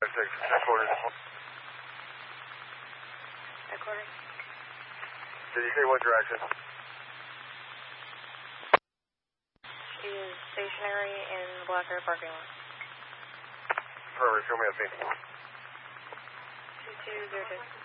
Headquarters. Headquarters. Did you say what direction? She is stationary in Blackbird parking lot. Perfect, show me a thing. 2202.